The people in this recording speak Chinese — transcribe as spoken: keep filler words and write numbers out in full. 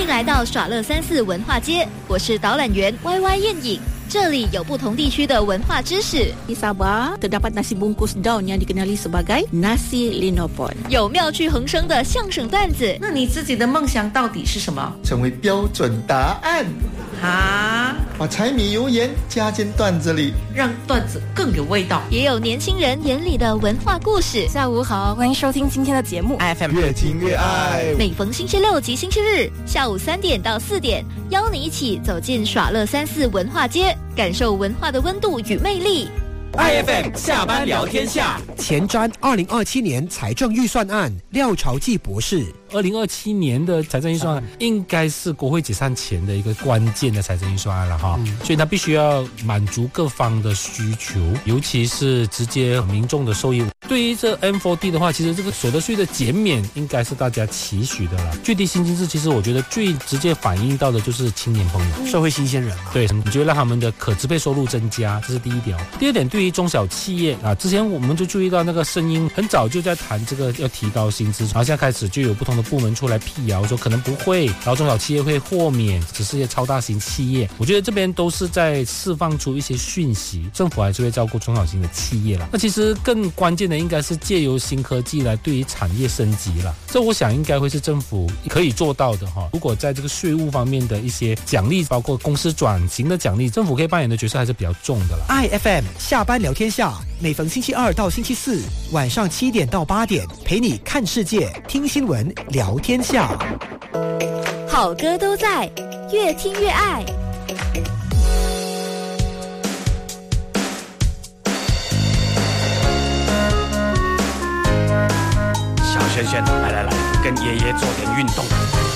迎来到耍乐三四文化街，我是导览员 Y Y 燕影。这里有不同地区的文化知识。 Di Sabah terdapat nasi bungkus daun yang dikenali sebagai nasi linopon。 有妙趣横生的相声段子。 那你自己的梦想到底是什么？ 成为标准答案。 啊， 把柴米油盐加进段子里， 让段子更有味道。 也有年轻人眼里的文化故事。 下午好，欢迎收听今天的节目 F M 越听越爱。 每逢星期六及星期日下午三点到四点，邀你一起走进耍乐三四文化街，感受文化的温度与魅力。 I F M 下班聊天下， 前瞻二零二七年财政预算案，廖朝记博士。 二零二七年的财政预算案应该是国会解散前的一个关键的财政预算案了哈、嗯，所以它必须要满足各方的需求，尤其是直接民众的受益。对于这 M 四 D 的话，其实这个所得税的减免应该是大家期许的啦。最低薪金制其实我觉得最直接反映到的就是青年朋友、 嗯、社会新鲜人嘛， 对，你就会让他们的可支配收入增加，这是第一点。第二点，对于中小企业啊，之前我们就注意到那个声音很早就在谈这个要提高薪资，然后现在开始就有不同的部门出来辟谣说可能不会，然后中小企业会豁免，只是一些超大型企业。我觉得这边都是在释放出一些讯息，政府还是会照顾中小型的企业啦。那其实更关键的应该是借由新科技来对于产业升级啦，这我想应该会是政府可以做到的哈。如果在这个税务方面的一些奖励，包括公司转型的奖励，政府可以扮演的角色还是比较重的啦。 I F M 下班聊天下，每逢星期二到星期四晚上七点到八点，陪你看世界、听新闻、聊天下。 好歌都在，越听越爱。 小轩轩，来来来，跟爷爷做点运动。